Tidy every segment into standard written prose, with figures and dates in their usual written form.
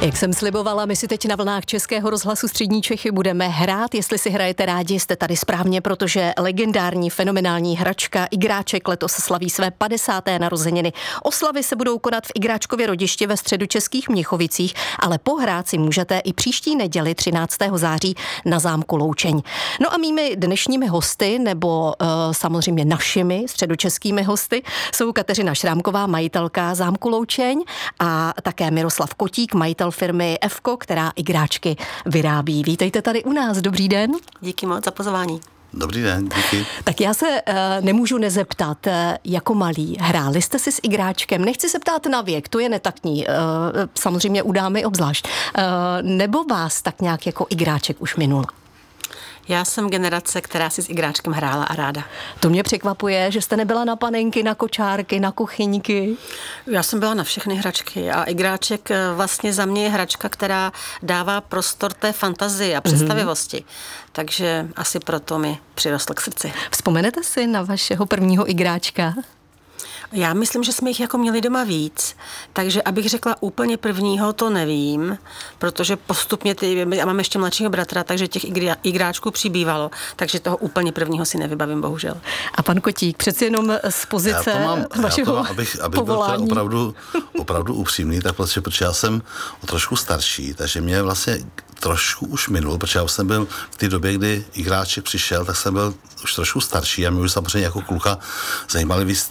Jak jsem slibovala, my si teď na vlnách Českého rozhlasu Střední Čechy budeme hrát. Jestli si hrajete rádi, jste tady správně, protože legendární fenomenální hračka Igráček letos slaví své 50. narozeniny. Oslavy se budou konat v Igráčkově rodišti ve středočeských Měchovicích, ale pohrát si můžete i příští neděli 13. září na zámku Loučeň. No a mými dnešními hosty, nebo samozřejmě našimi středočeskými hosty, jsou Kateřina Šrámková, majitelka zámku Loučeň, a také Miroslav Kotík, majitel firmy Evko, která igráčky vyrábí. Vítejte tady u nás, dobrý den. Díky moc za pozvání. Dobrý den, díky. Tak já se nemůžu nezeptat, jako malí hráli jste si s igráčkem, nechci se ptát na věk, to je netaktní, samozřejmě u dámy obzvlášť, nebo vás tak nějak jako igráček už minul? Já jsem generace, která si s igráčkem hrála a ráda. To mě překvapuje, že jste nebyla na panenky, na kočárky, na kuchyňky. Já jsem byla na všechny hračky a igráček vlastně za mě je hračka, která dává prostor té fantazii a představivosti. Takže asi proto mi přirostl k srdci. Vzpomenete si na vašeho prvního igráčka? Já myslím, že jsme jich jako měli doma víc, takže abych řekla úplně prvního, to nevím, protože postupně já mám ještě mladšího bratra, takže těch igráčků přibývalo, takže toho úplně prvního si nevybavím, bohužel. A pan Kotík, přeci jenom z pozice vašeho abych povolání. byl opravdu upřímný, tak protože já jsem o trošku starší, takže mě vlastně trošku už minul, protože já jsem byl v té době, kdy igráček přišel, tak jsem byl už trošku starší a mě už samozřejmě jako kluka zajímaly víc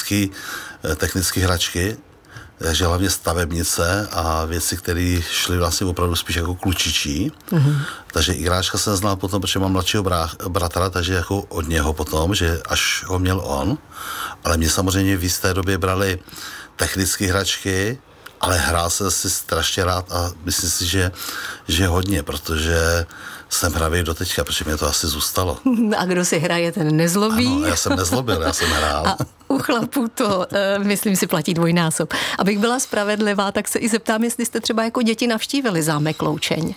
technické hračky, takže hlavně stavebnice a věci, které šly vlastně opravdu spíš jako klučičí. Takže igráčka jsem znal potom, protože mám mladšího bratra, takže jako od něho potom, že až ho měl on, ale mě samozřejmě v jisté době brali technické hračky, ale hrál jsem si strašně rád a myslím si, že hodně, protože jsem hravý doteďka, protože mě to asi zůstalo. A kdo si hraje, ten nezlobí? Ano, já jsem nezlobil, já jsem hrál. A u chlapů to, myslím si, platí dvojnásob. Abych byla spravedlivá, tak se i zeptám, jestli jste třeba jako děti navštívili zámek Loučeň.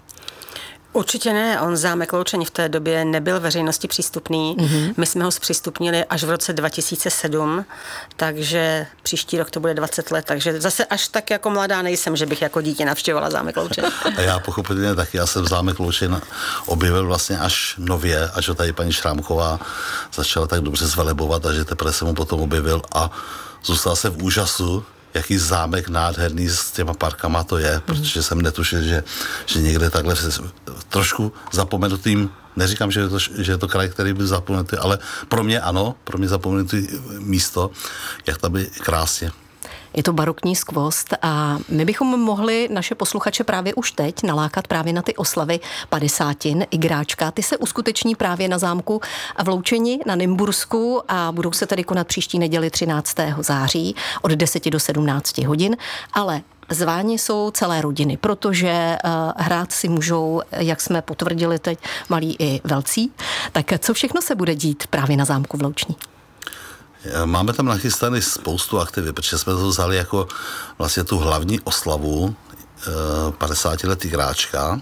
Určitě ne, on zámek Loučeň v té době nebyl veřejnosti přístupný. My jsme ho zpřístupnili až v roce 2007, takže příští rok to bude 20 let, takže zase až tak jako mladá nejsem, že bych jako dítě navštěvovala zámek Loučeň. A já pochopitelně taky, já jsem zámek Loučeň objevil vlastně až nově, až ho tady paní Šrámková začala tak dobře zvelebovat, takže teprve jsem ho potom objevil a zůstal jsem v úžasu, jaký zámek nádherný s těma parkama to je, protože jsem netušil, že někde takhle trošku zapomenutým, neříkám, že je to kraj, který byl zapomenutý, ale pro mě ano, pro mě zapomenutý místo, jak tam je krásně. Je to barokní skvost a my bychom mohli naše posluchače právě už teď nalákat právě na ty oslavy 50. igráčka. Ty se uskuteční právě na zámku v Loučeni na Nymbursku a budou se tedy konat příští neděli 13. září od 10 do 17 hodin, ale zváni jsou celé rodiny, protože hrát si můžou, jak jsme potvrdili teď, malí i velcí. Tak co všechno se bude dít právě na zámku v Loučni? Máme tam nachystaný spoustu aktivit, protože jsme to vzali jako vlastně tu hlavní oslavu 50 let igráčka.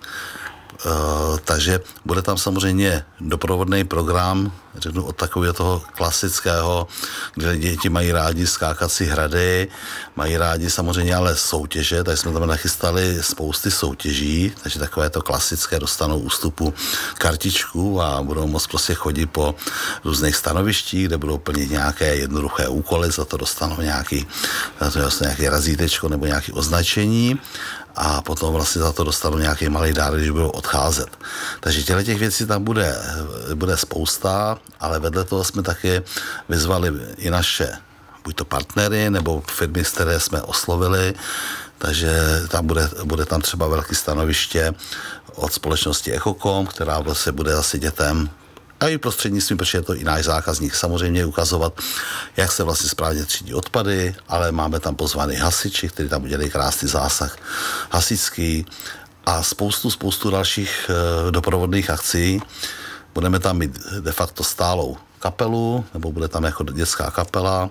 Takže bude tam samozřejmě doprovodný program, řeknu od takového toho klasického, kde děti mají rádi skákací hrady, mají rádi samozřejmě ale soutěže, takže jsme tam nachystali spousty soutěží, takže takové to klasické, dostanou ústupu kartičku a budou moct prostě chodit po různých stanovištích, kde budou plnit nějaké jednoduché úkoly, za to dostanou nějaké razítečko nebo nějaké označení. A potom vlastně za to dostanu nějaký malý dár, když budou odcházet. Takže těch věcí tam bude spousta, ale vedle toho jsme taky vyzvali i naše buď to partnery, nebo firmy, které jsme oslovili, takže tam bude tam třeba velké stanoviště od společnosti Echocom, která vlastně bude asi dětem a i prostřednictvím, protože je to i náš zákazník, samozřejmě ukazovat, jak se vlastně správně třídí odpady, ale máme tam pozvaný hasiči, kteří tam udělají krásný zásah hasičský a spoustu dalších doprovodných akcí. Budeme tam mít de facto stálou kapelu, nebo bude tam jako dětská kapela,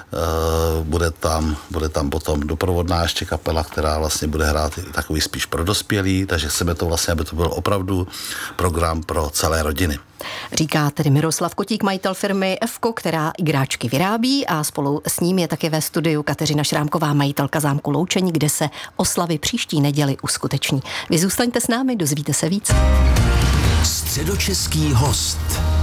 bude tam potom doprovodná ještě kapela, která vlastně bude hrát takový spíš pro dospělí, takže chceme to vlastně, aby to byl opravdu program pro celé rodiny. Říká tedy Miroslav Kotík, majitel firmy Evko, která igráčky vyrábí, a spolu s ním je také ve studiu Kateřina Šrámková, majitelka zámku Loučení, kde se oslavy příští neděli uskuteční. Vy zůstaňte s námi, dozvíte se víc. Středočeský host.